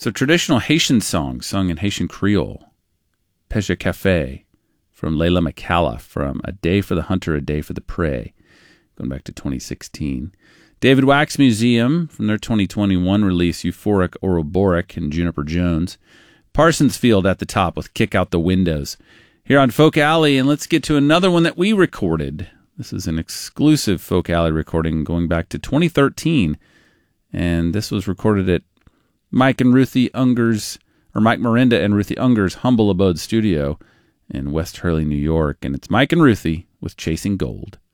So traditional Haitian song sung in Haitian Creole. Peja Café from Layla McCalla from A Day for the Hunter, A Day for the Prey, going back to 2016. David Wax Museum from their 2021 release Euphoric Ouroboros and Juniper Jones. Parsons Field at the top with Kick Out the Windows. Here on Folk Alley, and let's get to another one that we recorded. This is an exclusive Folk Alley recording going back to 2013, and this was recorded at Mike Miranda and Ruthie Unger's Humble Abode Studio in West Hurley, New York, and it's Mike and Ruthie with Chasing Gold.